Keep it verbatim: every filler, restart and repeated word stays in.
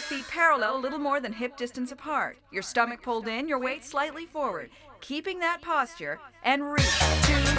feet parallel, a little more than hip distance apart. Your stomach pulled in, your weight slightly forward. Keeping that posture, and reach. Two,